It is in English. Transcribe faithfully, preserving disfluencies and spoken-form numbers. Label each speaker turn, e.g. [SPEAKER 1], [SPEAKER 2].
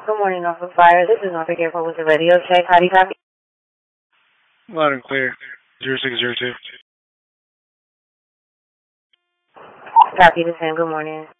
[SPEAKER 1] Good morning, Norfolk Fire. This is Norfolk Airport with the radio check. How do you copy?
[SPEAKER 2] Loud and clear. Zero six zero two.
[SPEAKER 1] Copy the same. Good morning.